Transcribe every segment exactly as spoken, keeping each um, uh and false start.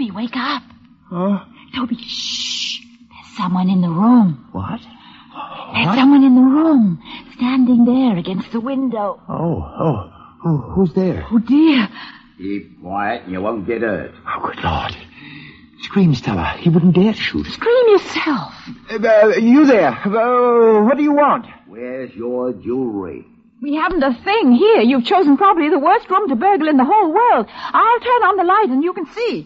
Toby, wake up. Huh? Toby, shh. There's someone in the room. What? There's What? someone in the room, standing there against the window. Oh, oh. Who, who's there? Oh, dear. Keep quiet and you won't get hurt. Oh, good Lord. Scream, Stella. He wouldn't dare to shoot. Scream yourself. Uh, you there. Uh, what do you want? Where's your jewelry? We haven't a thing here. You've chosen probably the worst room to burgle in the whole world. I'll turn on the light and you can see.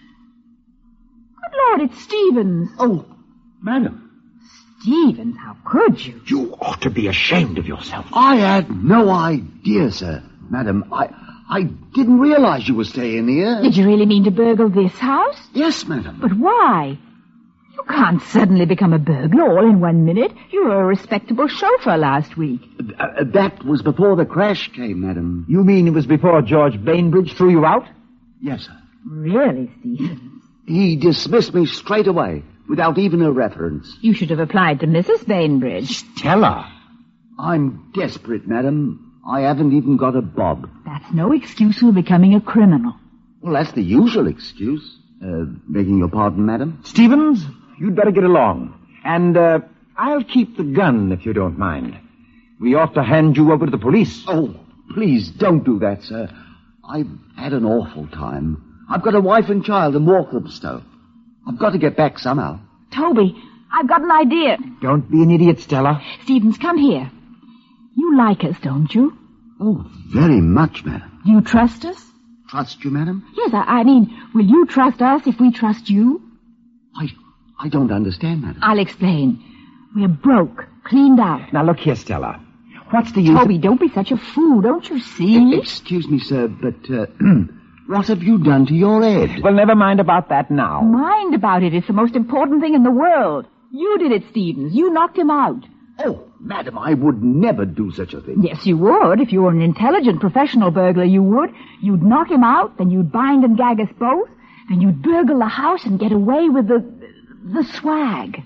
Good Lord, it's Stevens. Oh, madam. Stevens, how could you? You ought to be ashamed of yourself. I had no idea, sir. Madam, I I didn't realize you were staying here. Did you really mean to burgle this house? Yes, madam. But why? You can't suddenly become a burglar all in one minute. You were a respectable chauffeur last week. Uh, that was before the crash came, madam. You mean it was before George Bainbridge threw you out? Yes, sir. Really, Stevens? He dismissed me straight away, without even a reference. You should have applied to Missus Bainbridge. Stella. I'm desperate, madam. I haven't even got a bob. That's no excuse for becoming a criminal. Well, that's the usual excuse. Uh, begging your pardon, madam? Stevens, you'd better get along. And, uh, I'll keep the gun, if you don't mind. We ought to hand you over to the police. Oh, please don't do that, sir. I've had an awful time. I've got a wife and child in Walthamstow. I've got to get back somehow. Toby, I've got an idea. Don't be an idiot, Stella. Stevens, come here. You like us, don't you? Oh, very much, madam. Do you trust us? Trust you, madam? Yes, I, I mean, will you trust us if we trust you? I, I don't understand, madam. I'll explain. We're broke, cleaned out. Now, look here, Stella. What's the use... Toby, don't be such a fool, don't you see? Excuse me, sir, but, uh, what have you done to your head? Well, never mind about that now. Mind about it. It's the most important thing in the world. You did it, Stevens. You knocked him out. Oh, madam, I would never do such a thing. Yes, you would. If you were an intelligent professional burglar, you would. You'd knock him out, then you'd bind and gag us both, then you'd burgle the house and get away with the... the swag.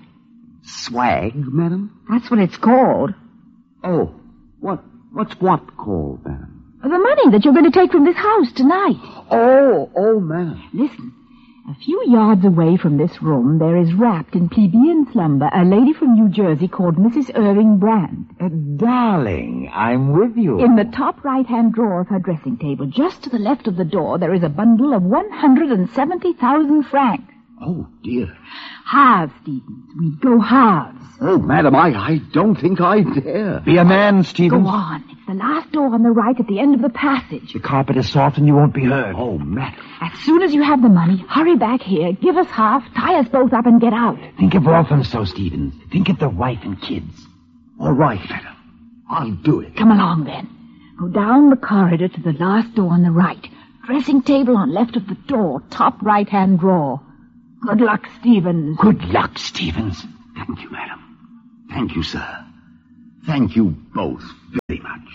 Swag, madam? That's what it's called. Oh, what, what's what called, madam? The money that you're going to take from this house tonight. Oh, oh, madam. Listen, a few yards away from this room, there is wrapped in plebeian slumber a lady from New Jersey called Missus Irving Brand. Uh, darling, I'm with you. In the top right-hand drawer of her dressing table, just to the left of the door, there is a bundle of one hundred seventy thousand francs. Oh, dear. Halves, Stevens. We'd go halves. Oh, madam, I, I don't think I dare. Be a man, Stevens. Go on. It's the last door on the right at the end of the passage. The carpet is soft and you won't be heard. Oh, madam. As soon as you have the money, hurry back here, give us half, tie us both up, and get out. Think of Walthamstow, Stevens. Think of the wife and kids. All right, madam. I'll do it. Come along, then. Go down the corridor to the last door on the right. Dressing table on left of the door, top right-hand drawer. Good luck, Stevens. Good luck, Stevens. Thank you, madam. Thank you, sir. Thank you both very much.